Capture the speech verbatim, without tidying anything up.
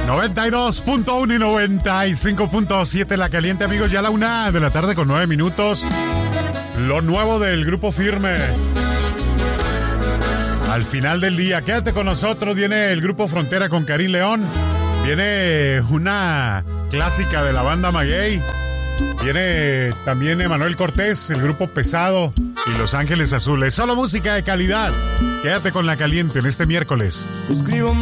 noventa y dos punto uno y noventa y cinco punto siete La Caliente, amigos. Ya a la una de la tarde con nueve minutos. Lo nuevo del Grupo Firme. Al final del día, quédate con nosotros. Viene el Grupo Frontera con Karim León. Viene una clásica de la banda Maguey. Viene también Emanuel Cortés, el Grupo Pesado y Los Ángeles Azules. Solo música de calidad. Quédate con La Caliente en este miércoles. Escribo